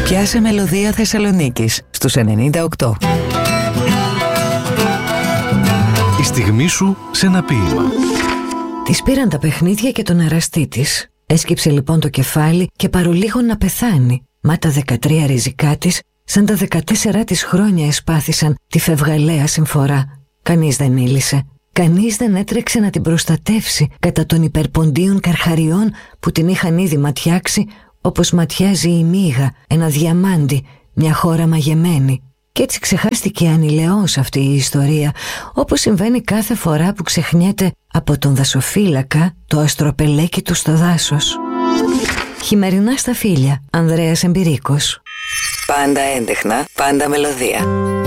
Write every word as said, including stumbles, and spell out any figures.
Πιάσε μελωδία Θεσσαλονίκης στους ενενήντα οκτώ. Η στιγμή σου σε ένα ποίημα. Της πήραν τα παιχνίδια και τον εραστή της. Έσκυψε λοιπόν το κεφάλι και παρολίγο να πεθάνει. Μα τα δεκατρία ριζικά της, σαν τα δεκατέσσερα της χρόνια εσπάθησαν τη φευγαλαία συμφορά. Κανείς δεν μίλησε. Κανείς δεν έτρεξε να την προστατεύσει κατά των υπερποντίων καρχαριών που την είχαν ήδη ματιάξει, όπως ματιάζει η μύγα, ένα διαμάντι, μια χώρα μαγεμένη. Κι έτσι ξεχάστηκε ανηλαιώς αυτή η ιστορία, όπως συμβαίνει κάθε φορά που ξεχνιέται από τον δασοφύλακα το αστροπελέκι του στο δάσος. Χειμερινά στα Φύλια, Ανδρέας Εμπειρίκος. Πάντα έντεχνα, πάντα μελωδία.